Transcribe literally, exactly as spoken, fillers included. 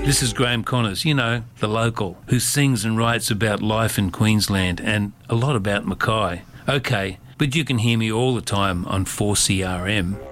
This is Graham Connors, you know, the local, who sings and writes about life in Queensland and a lot about Mackay. Okay, but you can hear me all the time on four C R M.